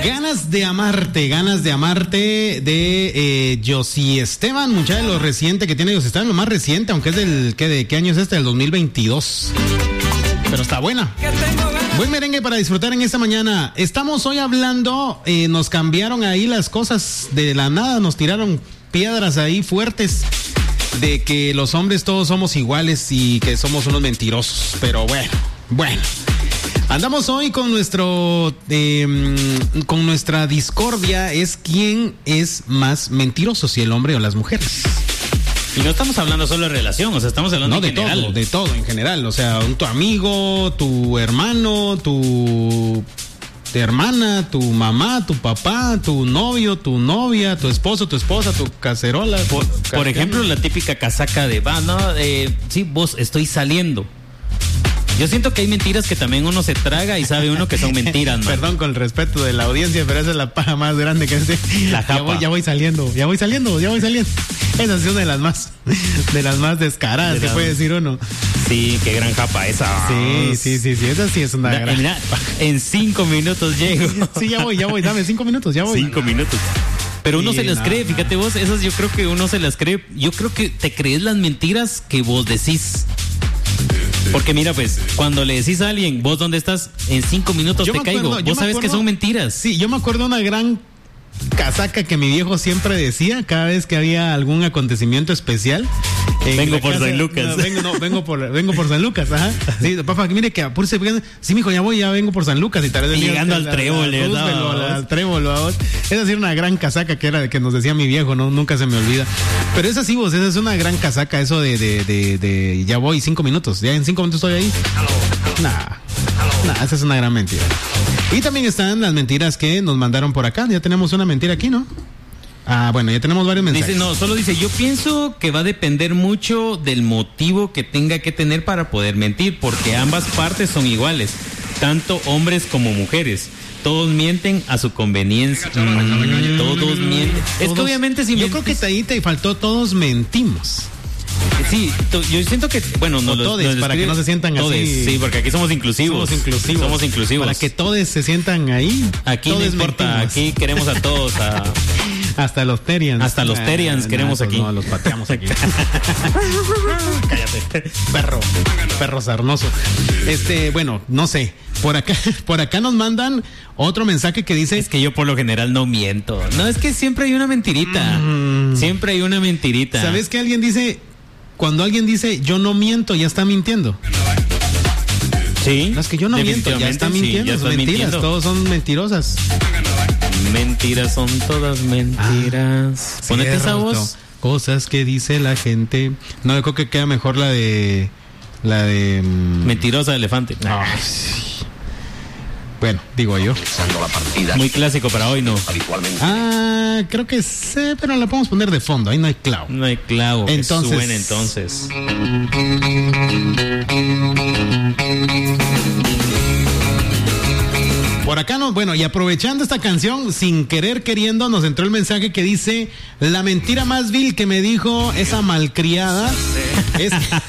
Ganas de amarte de Josie Esteban, muchacho, lo reciente que tiene Josie Esteban, lo más reciente, aunque es ¿de qué año es este? Del 2022. Pero está buena. Buen merengue para disfrutar en esta mañana. Estamos hoy hablando, nos cambiaron ahí las cosas de la nada, nos tiraron piedras ahí fuertes de que los hombres todos somos iguales y que somos unos mentirosos. Pero bueno. Andamos hoy con con nuestra discordia, es quién es más mentiroso, si el hombre o las mujeres. Y no estamos hablando solo de relación, o sea, estamos hablando de general. De todo en general, o sea, tu amigo, tu hermano, tu hermana, tu mamá, tu papá, tu novio, tu novia, tu esposo, tu esposa, tu cacerola. Por ejemplo, la típica casaca de, sí, vos, estoy saliendo. Yo siento que hay mentiras que también uno se traga y sabe uno que son mentiras, man. Perdón con el respeto de la audiencia, pero esa es la paja más grande que hace. La japa. Ya voy saliendo. Esa es una de las más descaradas, se puede decir uno. Sí, qué gran japa esa. Sí, esa sí es una gran. Mira, en 5 minutos llego. Sí, ya voy, dame 5 minutos, ya voy. 5 minutos. Pero uno se las cree, fíjate vos, esas yo creo que uno se las cree. Yo creo que te crees las mentiras que vos decís. Porque mira, pues, cuando le decís a alguien, vos dónde estás, en 5 minutos te caigo. Vos sabes que son mentiras. Sí, yo me acuerdo una gran casaca que mi viejo siempre decía cada vez que había algún acontecimiento especial. Vengo por San Lucas. Vengo por San Lucas, ajá. Sí, papá, mire que apúrese. Sí, mijo, ya vengo por San Lucas y tal vez llegando al trébol, al trébol. Esa sí era una gran casaca que nos decía mi viejo, no, nunca se me olvida. Pero esa sí, vos, esa es una gran casaca, eso de ya voy 5 minutos, ya en 5 minutos estoy ahí. Nah, esa es una gran mentira. Y también están las mentiras que nos mandaron por acá. Ya tenemos una mentira aquí, ¿no? Bueno, ya tenemos varios mensajes. Solo dice, yo pienso que va a depender mucho del motivo que tenga que tener para poder mentir, porque ambas partes son iguales, tanto hombres como mujeres. Todos mienten a su conveniencia. Todos mienten. Es que obviamente si yo creo que ahí te faltó todos mentimos. Sí, yo siento que, bueno, no todos, para que no se sientan todes, así. Sí, porque aquí somos inclusivos. Somos inclusivos. Para que todos se sientan ahí. Aquí no importa, mentimos. Aquí queremos a todos. Hasta los Terians. Hasta los Terians queremos aquí. No, los pateamos aquí. Cállate. Perro sarnoso. Bueno, no sé. Por acá nos mandan otro mensaje que dice... Es que yo por lo general no miento. No, es que siempre hay una mentirita. Siempre hay una mentirita. ¿Sabes qué alguien dice? Cuando alguien dice yo no miento, ya está mintiendo. Sí. No, es que yo no miento, ya está mintiendo. Sí, son mentiras, todos son mentirosas. Mentiras son todas mentiras. Ponete esa voz. Cosas que dice la gente. No, yo creo que queda mejor la de Mentirosa de elefante. Sí. Bueno, digo yo. Muy clásico para hoy, ¿no? Creo que sé, pero la podemos poner de fondo. Ahí no hay clavo. No hay clavo. Entonces. Que suene entonces. Por acá y aprovechando esta canción, sin querer queriendo, nos entró el mensaje que dice: la mentira más vil que me dijo esa malcriada es